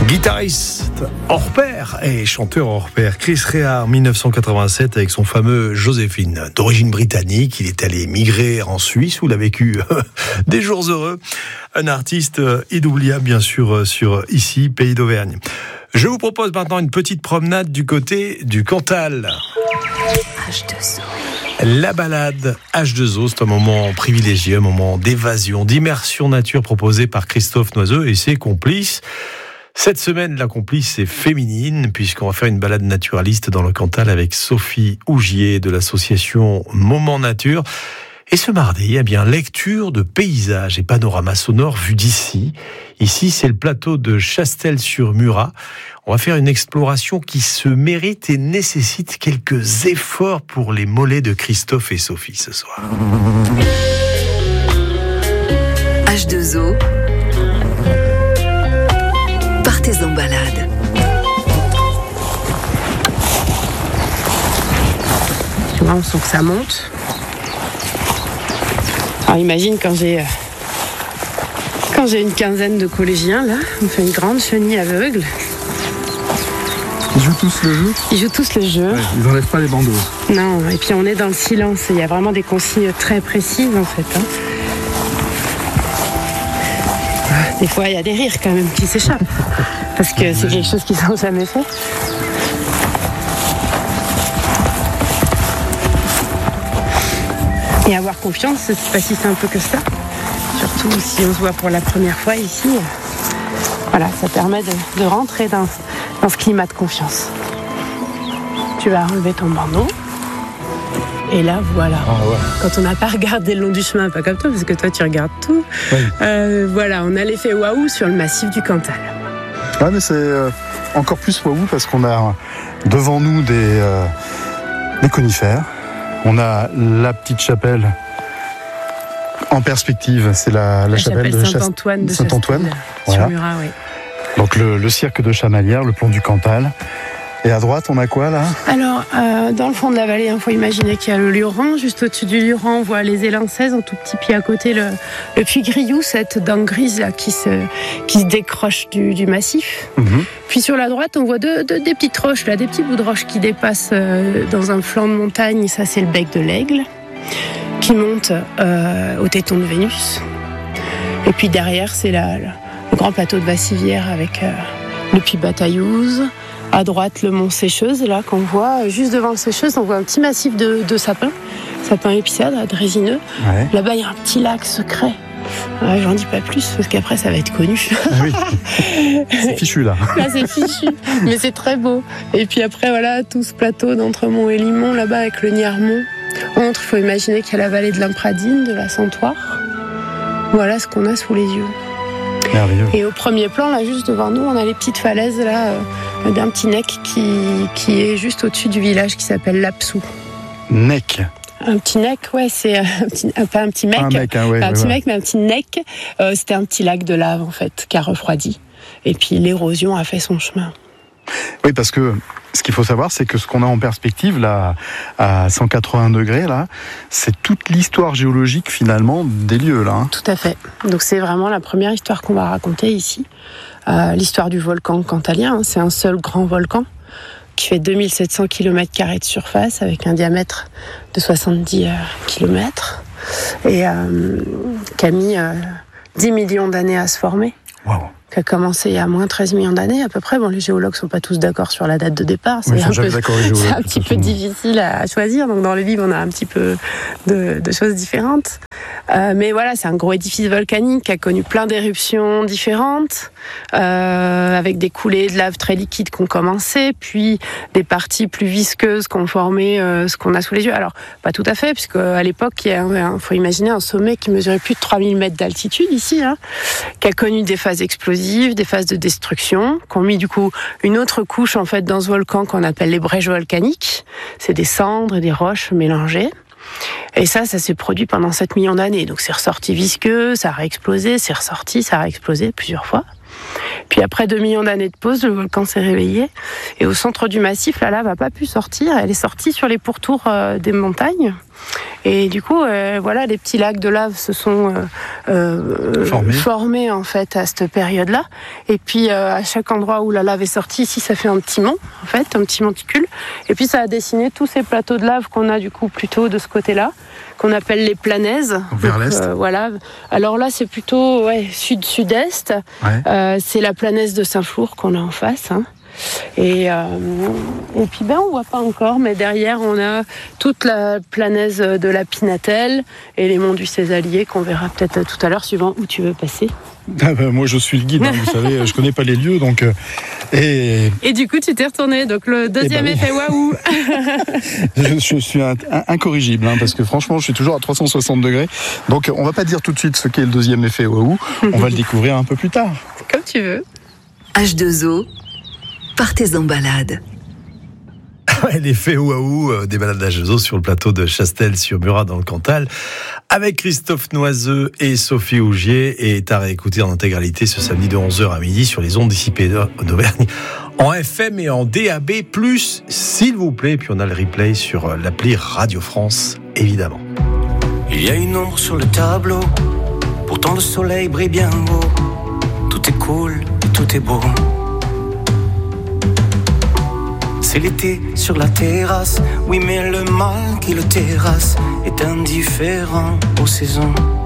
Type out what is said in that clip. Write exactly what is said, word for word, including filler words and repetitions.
Guitariste hors pair et chanteur hors pair, Chris Rea en dix-neuf cent quatre-vingt-sept avec son fameux Joséphine. D'origine britannique, il est allé migrer en Suisse où il a vécu des jours heureux. Un artiste inoubliable bien sûr sur ici, pays d'Auvergne. Je vous propose maintenant une petite promenade du côté du Cantal. H deux O. La balade H deux O, c'est un moment privilégié, un moment d'évasion, d'immersion nature proposé par Christophe Noiseux et ses complices. Cette semaine, la complice est féminine, puisqu'on va faire une balade naturaliste dans le Cantal avec Sophie Ougier de l'association Moment Nature. Et ce mardi, eh bien, lecture de paysages et panoramas sonores vus d'ici. Ici, c'est le plateau de Chastel-sur-Murat. On va faire une exploration qui se mérite et nécessite quelques efforts pour les mollets de Christophe et Sophie ce soir. H deux O. Partez en balade. Là, on sent que ça monte. Alors imagine quand j'ai quand j'ai une quinzaine de collégiens là, on fait une grande chenille aveugle. Ils jouent tous le jeu ? Ils jouent tous le jeu. Ouais, ils n'enlèvent pas les bandeaux. Non, et puis on est dans le silence. Il y a vraiment des consignes très précises en fait. Hein. Des fois, il y a des rires quand même qui s'échappent. Parce que c'est quelque chose qu'ils n'ont jamais fait. Et avoir confiance, c'est pas si simple que ça. Surtout si on se voit pour la première fois ici. Voilà, ça permet de, de rentrer dans, dans ce climat de confiance. Tu vas enlever ton bandeau. Et là, voilà. Ah ouais. Quand on n'a pas regardé le long du chemin, pas comme toi, parce que toi, tu regardes tout. Oui. Euh, voilà, on a l'effet waouh sur le massif du Cantal. Ah, mais c'est euh, encore plus waouh parce qu'on a devant nous des, euh, des conifères. On a la petite chapelle en perspective, c'est la, la, La chapelle, chapelle de Saint-Antoine de Saint-Antoine. Chastel, Voilà. sur Murat, oui. Donc le, le cirque de Chamalières, le pont du Cantal. Et à droite, on a quoi là ? Alors, euh, dans le fond de la vallée, il hein, faut imaginer qu'il y a le Luran. Juste au-dessus du Luran, on voit les Élancaises, en tout petit pied à côté, le, le puits Grioux, cette dent grise là, qui, se, qui se décroche du, du massif. Mm-hmm. Puis sur la droite, on voit deux, deux, des petites roches, là, des petits bouts de roches qui dépassent euh, dans un flanc de montagne. Ça, c'est le bec de l'Aigle, qui monte euh, au téton de Vénus. Et puis derrière, c'est la, la, le grand plateau de Vassivière avec euh, le puits Bataillouse. À droite, le mont Sécheuse, là, qu'on voit. Juste devant le Sécheuse, on voit un petit massif de, de sapins, sapins épicèdres, de résineux. Ouais. Là-bas, il y a un petit lac secret. Ouais, j'en dis pas plus, parce qu'après, ça va être connu. Ah oui, c'est fichu là. Là, c'est fichu, mais c'est très beau. Et puis après, voilà, tout ce plateau d'Entremont et Limont, là-bas, avec le Niarmont. Entre, il faut imaginer qu'il y a la vallée de l'Impradine, de la Santoire. Voilà ce qu'on a sous les yeux. Merveilleux. Et au premier plan, là, juste devant nous, on a les petites falaises, là, euh, d'un petit nec qui, qui est juste au-dessus du village qui s'appelle Lapsou. Nec. Un petit nec, ouais, c'est un petit, pas un petit mec, Un mec, hein, ouais, pas un ouais, petit ouais. mec, mais un petit nec. Euh, c'était un petit lac de lave, en fait, qui a refroidi. Et puis l'érosion a fait son chemin. Oui, parce que ce qu'il faut savoir, c'est que ce qu'on a en perspective, là, à cent quatre-vingts degrés, là, c'est toute l'histoire géologique, finalement, des lieux, là. Hein. Tout à fait. Donc c'est vraiment la première histoire qu'on va raconter ici. Euh, l'histoire du volcan cantalien, hein. C'est un seul grand volcan qui fait deux mille sept cents kilomètres carrés de surface avec un diamètre de soixante-dix kilomètres et euh, qui a mis euh, dix millions d'années à se former. Waouh. Qui a commencé il y a moins treize millions d'années à peu près. Bon, les géologues ne sont pas tous d'accord sur la date de départ. C'est, Oui, un, peu, d'accord, les géologues, c'est un petit peu difficile à choisir. Donc dans le livre, on a un petit peu de, de choses différentes. Euh, mais voilà, c'est un gros édifice volcanique qui a connu plein d'éruptions différentes, euh, avec des coulées de lave très liquides qui ont commencé, puis des parties plus visqueuses qui ont formé euh, ce qu'on a sous les yeux. Alors, pas tout à fait, puisque à l'époque, il faut imaginer un sommet qui mesurait plus de trois mille mètres d'altitude ici, hein, qui a connu des phases explosives, des phases de destruction, qui ont mis du coup une autre couche en fait dans ce volcan qu'on appelle les brèches volcaniques. C'est des cendres et des roches mélangées. Et ça, ça s'est produit pendant sept millions d'années. Donc c'est ressorti visqueux, ça a réexplosé, c'est ressorti, ça a réexplosé plusieurs fois. Puis après deux millions d'années de pause, le volcan s'est réveillé. Et au centre du massif, la lave n'a pas pu sortir. Elle est sortie sur les pourtours euh, des montagnes. Et du coup, euh, voilà, des petits lacs de lave se sont euh, euh, Formés. formés en fait à cette période-là. Et puis euh, à chaque endroit où la lave est sortie, ici, ça fait un petit mont, en fait, un petit monticule. Et puis ça a dessiné tous ces plateaux de lave qu'on a du coup plutôt de ce côté-là, qu'on appelle les planaises. Vers Donc, l'est. euh, voilà. Alors là, c'est plutôt ouais, sud-sud-est. Ouais. Euh, c'est la planaise de Saint-Flour qu'on a en face. Hein. Et, euh, et puis ben on voit pas encore, mais derrière on a toute la planaise de la Pinatelle et les monts du Césalier qu'on verra peut-être tout à l'heure suivant où tu veux passer. Ah ben, moi je suis le guide, hein, vous savez, je connais pas les lieux, donc euh, et Et du coup tu t'es retourné, donc le deuxième Eh ben oui. effet waouh. je, je suis un- un- incorrigible, hein, parce que franchement je suis toujours à trois cent soixante degrés, donc on va pas dire tout de suite ce qu'est le deuxième effet waouh, on va le découvrir un peu plus tard. Comme tu veux. H deux O, partez en balade. Ouais, l'effet waouh euh, des balades d'H deux O sur le plateau de Chastel-sur-Murat dans le Cantal, avec Christophe Noiseux et Sophie Ougier, et à réécouter en intégralité ce samedi de onze heures à midi sur les ondes dissipées d'Auvergne, en F M et en D A B plus, s'il vous plaît. Et puis on a le replay sur l'appli Radio France, évidemment. Il y a une ombre sur le tableau, pourtant le soleil brille bien haut. Tout est cool et tout est beau. C'est l'été sur la terrasse, oui mais le mal qui le terrasse est indifférent aux saisons.